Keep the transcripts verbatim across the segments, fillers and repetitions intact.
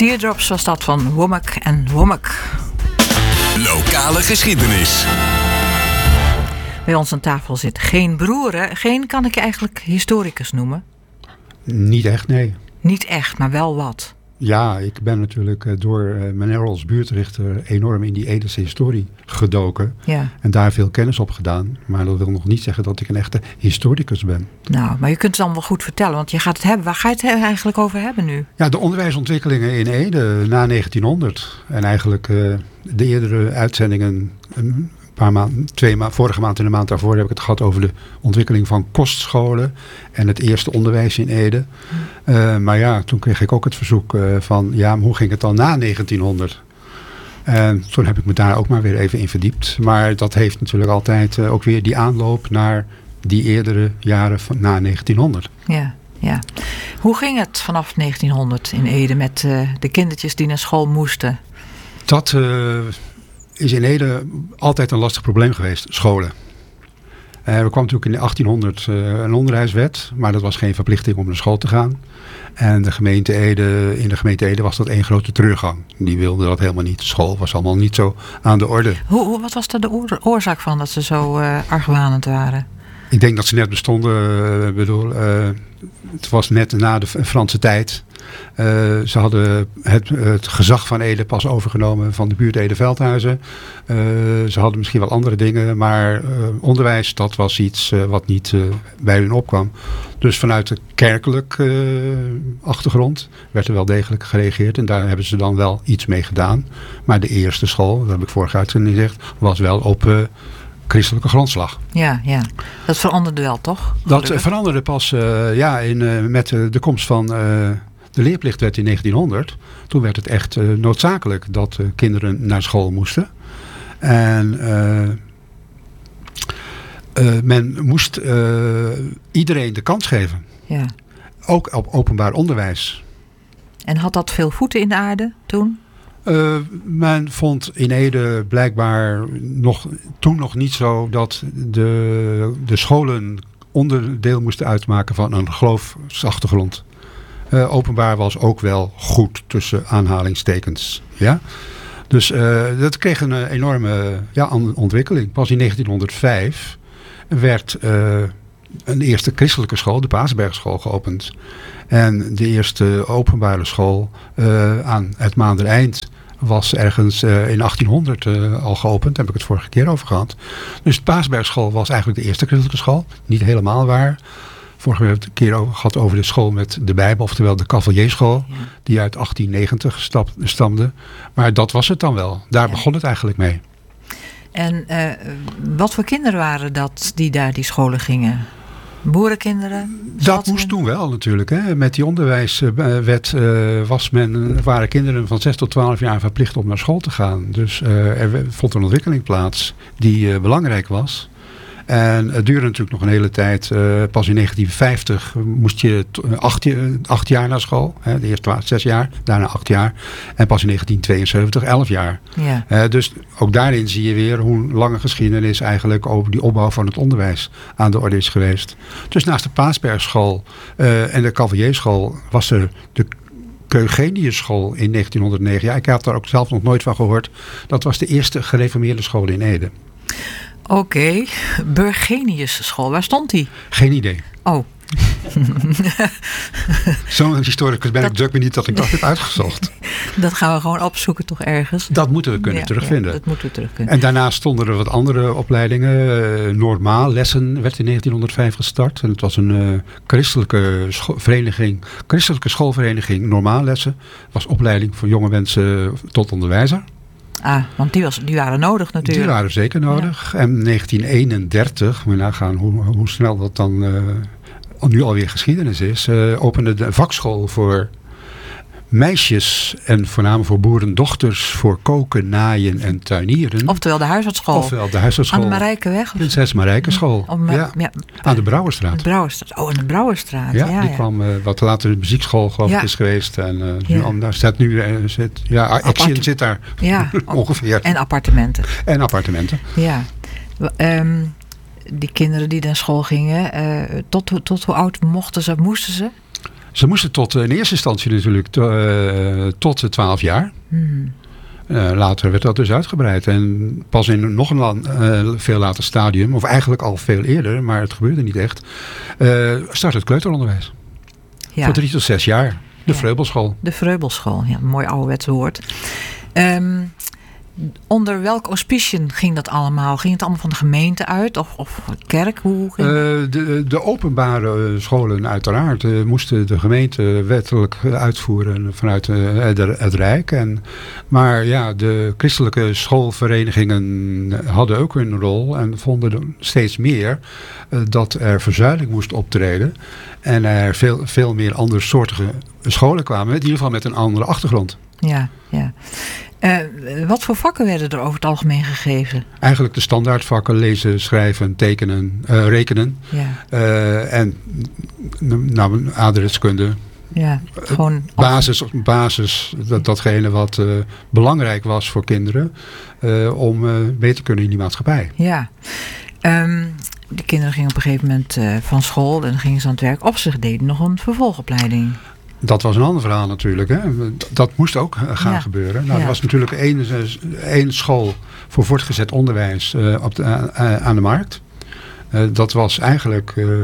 Teardrops was dat van Womack en Womack. Lokale geschiedenis. Bij ons aan tafel zit Geen Broeren. Geen kan ik je eigenlijk historicus noemen? Niet echt, nee. Niet echt, maar wel wat. Ja, ik ben natuurlijk door mijn rol als buurtrichter enorm in die Edelse historie gedoken. Ja. En daar veel kennis op gedaan. Maar dat wil nog niet zeggen dat ik een echte historicus ben. Nou, maar je kunt het dan wel goed vertellen. Want je gaat het hebben. Waar ga je het eigenlijk over hebben nu? Ja, de onderwijsontwikkelingen in Ede na negentienhonderd. En eigenlijk uh, de eerdere uitzendingen... Um, Paar maand, twee ma- vorige maand en de maand daarvoor heb ik het gehad over de ontwikkeling van kostscholen en het eerste onderwijs in Ede. Uh, maar ja, toen kreeg ik ook het verzoek uh, van, ja, hoe ging het dan na negentienhonderd? En toen heb ik me daar ook maar weer even in verdiept. Maar dat heeft natuurlijk altijd uh, ook weer die aanloop naar die eerdere jaren van na negentienhonderd. Ja, ja. Hoe ging het vanaf negentienhonderd in Ede met uh, de kindertjes die naar school moesten? Dat... Uh, is in Ede altijd een lastig probleem geweest, scholen. Uh, er kwam natuurlijk in achttienhonderd uh, een onderwijswet, maar dat was geen verplichting om naar school te gaan. En de gemeente Ede, in de gemeente Ede was dat één grote teruggang. Die wilde dat helemaal niet. School was allemaal niet zo aan de orde. Hoe, hoe, wat was daar de oor, oorzaak van dat ze zo uh, argwanend waren? Ik denk dat ze net bestonden. Uh, bedoel, uh, het was net na de Franse tijd. Uh, ze hadden het, het gezag van Ede pas overgenomen van de buurt Ede-Veldhuizen. Uh, ze hadden misschien wel andere dingen, maar uh, onderwijs, dat was iets uh, wat niet uh, bij hun opkwam. Dus vanuit de kerkelijke uh, achtergrond werd er wel degelijk gereageerd. En daar hebben ze dan wel iets mee gedaan. Maar de eerste school, dat heb ik vorige uitzending gezegd, was wel op... Uh, christelijke grondslag. Ja, ja, dat veranderde wel, toch? Dat uh, veranderde pas uh, ja, in, uh, met uh, de komst van uh, de leerplichtwet in negentienhonderd. Toen werd het echt uh, noodzakelijk dat uh, kinderen naar school moesten. En uh, uh, men moest uh, iedereen de kans geven. Ja. Ook op openbaar onderwijs. En had dat veel voeten in de aarde toen? Uh, men vond in Ede blijkbaar nog, toen nog niet zo dat de, de scholen onderdeel moesten uitmaken van een geloofsachtergrond. Uh, openbaar was ook wel goed tussen aanhalingstekens. Ja? Dus uh, dat kreeg een uh, enorme ja, ontwikkeling. Pas in negentienhonderdvijf werd uh, een eerste christelijke school, de Paasbergschool, geopend. En de eerste openbare school uh, aan het Maandereind was ergens uh, in achttienhonderd uh, al geopend. Daar heb ik het vorige keer over gehad. Dus de Paasbergschool was eigenlijk de eerste christelijke school. Niet helemaal waar. Vorige keer heb ik het een keer over gehad over de school met de Bijbel. Oftewel de Cavalierschool. Ja. Die uit achttien negentig stap, stamde. Maar dat was het dan wel. Daar ja. begon het eigenlijk mee. En uh, wat voor kinderen waren dat die daar die scholen gingen? Boerenkinderen? Dat moest toen wel natuurlijk. Hè. Met die onderwijswet uh, was men, waren kinderen van zes tot twaalf jaar verplicht om naar school te gaan. Dus uh, er vond een ontwikkeling plaats die uh, belangrijk was. En het duurde natuurlijk nog een hele tijd. Uh, pas in negentien vijftig moest je t- acht, acht jaar naar school. Hè, de eerste zes jaar, daarna acht jaar. En pas in negentien tweeënzeventig elf jaar. Ja. Uh, dus ook daarin zie je weer hoe lange geschiedenis eigenlijk over die opbouw van het onderwijs aan de orde is geweest. Dus naast de Paasbergschool uh, en de Cavalierschool was er de Keugeniusschool in negentienhonderdnegen. Ja, ik had daar ook zelf nog nooit van gehoord. Dat was de eerste gereformeerde school in Ede. Oké, okay. Burgenius school. Waar stond die? Geen idee. Oh. Zo'n historicus ben dat... ik druk me niet dat ik dat heb uitgezocht. Dat gaan we gewoon opzoeken toch ergens? Dat moeten we kunnen ja, terugvinden. Ja, dat moeten we terug kunnen. En daarnaast stonden er wat andere opleidingen. Uh, Normaal lessen werd in negentienhonderdvijf gestart. En het was een uh, christelijke scho- vereniging, christelijke schoolvereniging Normaal lessen. Het was opleiding voor jonge mensen tot onderwijzer. Ah, want die, was, die waren nodig natuurlijk. Die waren zeker nodig. Ja. En negentien eenendertig, moet je nagaan hoe, hoe snel dat dan uh, nu alweer geschiedenis is, uh, opende de vakschool voor meisjes en voornamelijk voor boerendochters voor koken, naaien en tuinieren. Oftewel de huisartsschool. Oftewel de huisartsschool. Aan de Marijkeweg? Prinses Marijkeschool. Om, uh, ja. ja. Aan de Brouwerstraat. De Brouwerstraat. Oh, aan de Brouwerstraat. Ja, ja die ja. kwam uh, wat later de muziekschool geloof ik ja. is geweest. En uh, ja. nu, daar staat nu, uh, zit, ja, Action zit daar ja. ongeveer. En appartementen. En appartementen. Ja. Um, die kinderen die naar school gingen, uh, tot, tot hoe oud mochten ze, moesten ze? Ze moesten tot, in eerste instantie natuurlijk to, uh, tot twaalf jaar. Hmm. Uh, later werd dat dus uitgebreid. En pas in nog een lang, uh, veel later stadium, of eigenlijk al veel eerder, maar het gebeurde niet echt, uh, start het kleuteronderwijs. Ja. Voor drie tot zes jaar. De Ja. Vreubelschool. De Vreubelschool, ja, een mooi ouderwets woord. Um, onder welk auspiciën ging dat allemaal? Ging het allemaal van de gemeente uit? Of, of kerk? Hoe ging uh, de, de openbare scholen uiteraard uh, moesten de gemeente wettelijk uitvoeren vanuit uh, het, het Rijk. En, maar ja, de christelijke schoolverenigingen hadden ook een rol en vonden steeds meer uh, dat er verzuiling moest optreden. En er veel, veel meer andersoortige scholen kwamen, in ieder geval met een andere achtergrond. Ja, ja. Uh, wat voor vakken werden er over het algemeen gegeven? Eigenlijk de standaardvakken, lezen, schrijven, tekenen, uh, rekenen. Ja. Uh, en nou, adreskunde. Ja, gewoon basis, basis dat, datgene wat uh, belangrijk was voor kinderen. Uh, om uh, mee te kunnen in die maatschappij. Ja. Um, de kinderen gingen op een gegeven moment uh, van school en gingen ze aan het werk. Of ze deden nog een vervolgopleiding. Dat was een ander verhaal natuurlijk. Hè. Dat moest ook gaan ja. gebeuren. Nou, ja. Er was natuurlijk één, één school voor voortgezet onderwijs uh, op de, uh, aan de markt. Uh, dat was eigenlijk uh,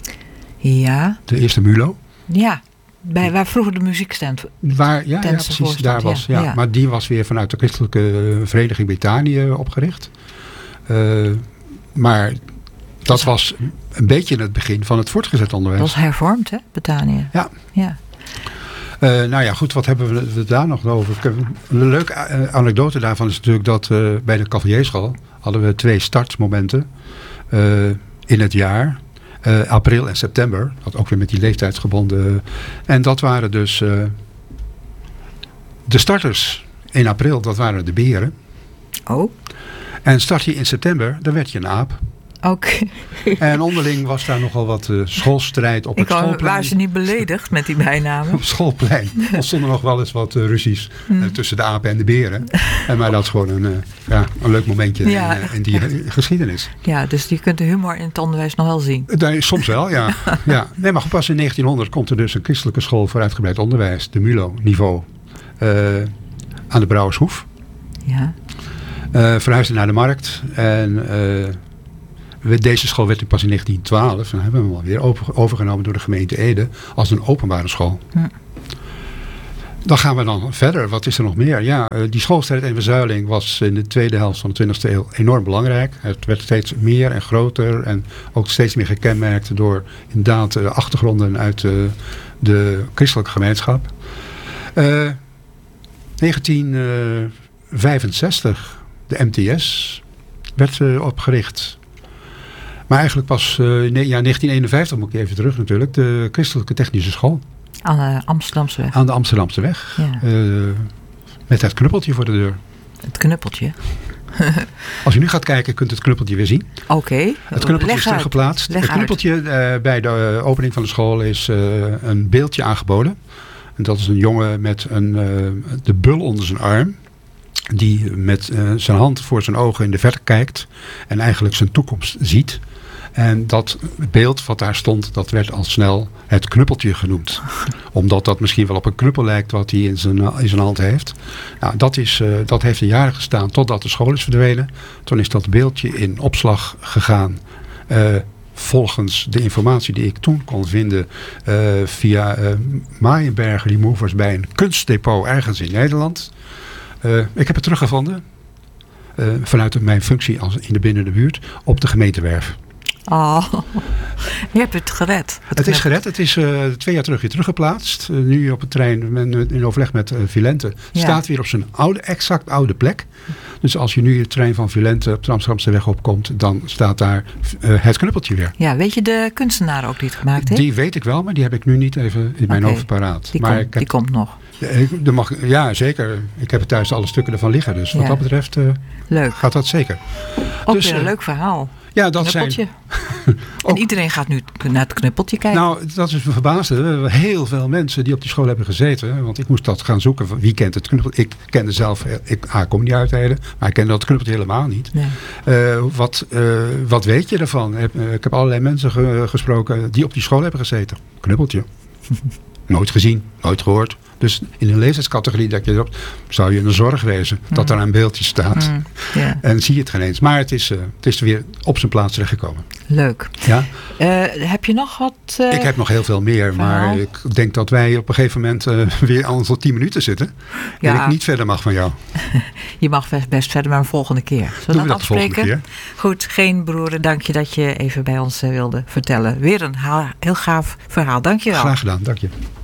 ja. de eerste MULO. Ja, bij, waar vroeger de muziekstand waar, ja, ja, precies. Daar was, ja. Ja. Maar die was weer vanuit de christelijke vereniging Betanië opgericht. Uh, maar dat was een beetje het begin van het voortgezet onderwijs. Dat was hervormd, hè, Betanië? Ja. Ja. Uh, nou ja, goed, wat hebben we, we daar nog over? Een leuke uh, anekdote daarvan is natuurlijk dat uh, bij de cavalierschool hadden we twee startmomenten uh, in het jaar. Uh, april en september. Dat ook weer met die leeftijdsgebonden. En dat waren dus uh, de starters in april, dat waren de beren. Oh. En start je in september, dan werd je een aap. Oké. Okay. En onderling was daar nogal wat uh, schoolstrijd op Ik het schoolplein. Waren ze niet beledigd met die bijnamen? Op het schoolplein. Er stonden nog wel eens wat uh, ruzies uh, tussen de apen en de beren. En maar dat is gewoon een, uh, ja, een leuk momentje ja. in, uh, in die uh, geschiedenis. Ja, dus je kunt de humor in het onderwijs nog wel zien. Uh, soms wel, ja. ja. Nee, maar pas in negentienhonderd komt er dus een christelijke school voor uitgebreid onderwijs. De MULO-niveau. Uh, aan de Brouwershoef. Ja. Uh, verhuisde naar de markt. En... Uh, Deze school werd pas in negentien twaalf, dan hebben we hem alweer over, overgenomen door de gemeente Ede als een openbare school. Ja. Dan gaan we dan verder. Wat is er nog meer? Ja, die schoolstrijd en verzuiling was in de tweede helft van de twintigste eeuw enorm belangrijk. Het werd steeds meer en groter en ook steeds meer gekenmerkt door inderdaad de achtergronden uit de, de christelijke gemeenschap. Uh, negentien vijfenzestig, de M T S werd uh, opgericht. Maar eigenlijk pas uh, ne- ja, negentien eenenvijftig, moet ik even terug natuurlijk, de Christelijke Technische School. Aan de Amsterdamse weg. Aan de Amsterdamse weg. Ja. Uh, met het knuppeltje voor de deur. Het knuppeltje? Als je nu gaat kijken, kunt u het knuppeltje weer zien. Oké. Okay. Het knuppeltje Leg is teruggeplaatst. Het knuppeltje uh, bij de opening van de school is uh, een beeldje aangeboden. En dat is een jongen met een, uh, de bul onder zijn arm. Die met uh, zijn hand voor zijn ogen in de verte kijkt. En eigenlijk zijn toekomst ziet. En dat beeld wat daar stond, dat werd al snel het knuppeltje genoemd. Omdat dat misschien wel op een knuppel lijkt wat hij in zijn, in zijn hand heeft. Nou, dat, is, uh, dat heeft een jaren gestaan totdat de school is verdwenen. Toen is dat beeldje in opslag gegaan. Uh, volgens de informatie die ik toen kon vinden uh, via uh, Maaienberger Removers bij een kunstdepot ergens in Nederland. Uh, ik heb het teruggevonden. Uh, vanuit mijn functie als in de binnen de buurt op de gemeentewerf. Oh, je hebt het gered. Het, het is gered. Het is uh, twee jaar terug weer teruggeplaatst. Uh, nu op het terrein met, in overleg met uh, Vilente. Ja. Staat weer op zijn oude, exact oude plek. Dus als je nu het terrein van Vilente op de Amsterdamse weg opkomt, dan staat daar uh, het knuppeltje weer. Ja, weet je de kunstenaar ook die het gemaakt heeft? Die weet ik wel, maar die heb ik nu niet even in mijn okay. hoofd paraat. Die, maar kom, ik heb, die komt nog. De mag, ja, zeker. Ik heb thuis alle stukken ervan liggen. Dus wat ja. dat betreft uh, leuk. gaat dat zeker. Ook dus, weer een uh, leuk verhaal. Ja, dat zijn... En iedereen gaat nu naar het knuppeltje kijken. Nou, dat is me verbaasde. Heel veel mensen die op die school hebben gezeten. Want ik moest dat gaan zoeken. Wie kent het knuppeltje? Ik kende zelf... Ik ah, kom niet uit Ede. Maar ik kende dat knuppeltje helemaal niet. Nee. Uh, wat, uh, wat weet je ervan? Ik heb allerlei mensen ge- gesproken die op die school hebben gezeten. Knuppeltje. nooit gezien, nooit gehoord. Dus in een leeftijdscategorie dat je erop, zou je in de zorg wezen mm. dat er een beeldje staat. Mm. Yeah. En zie je het geen eens. Maar het is, uh, het is weer op zijn plaats terechtgekomen. Leuk. Ja? Uh, heb je nog wat? Uh, ik heb nog heel veel meer. Verhaal? Maar ik denk dat wij op een gegeven moment uh, weer al tot tien minuten zitten. Ja. En ik niet verder mag van jou. Je mag best verder, maar een volgende keer. Zullen we dat afspreken? Keer? Goed, geen broer. Dank je dat je even bij ons uh, wilde vertellen. Weer een ha- heel gaaf verhaal. Dank je wel. Graag gedaan, dank je.